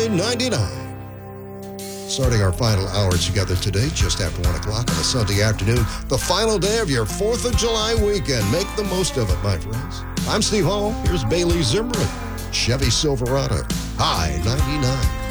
I-99. Starting our final hour together today, just after 1 o'clock on a Sunday afternoon, the final day of your 4th of July weekend. Make the most of it, my friends. I'm Steve Hall. Here's Bailey Zimmerman, Chevy Silverado, I-99.